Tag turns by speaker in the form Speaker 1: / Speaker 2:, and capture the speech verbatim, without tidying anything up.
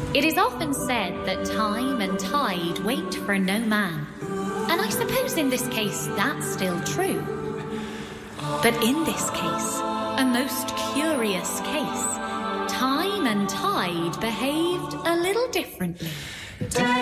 Speaker 1: It is often said that time and tide wait for no man. And I suppose in this case that's still true. But in this case, a most curious case, time and tide behaved a little differently.